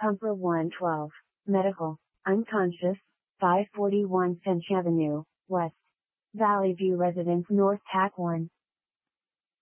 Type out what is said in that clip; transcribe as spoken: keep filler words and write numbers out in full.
Pumper one twelve, Medical, unconscious, five forty-one Finch Avenue, West Valley View Residence North Tack one.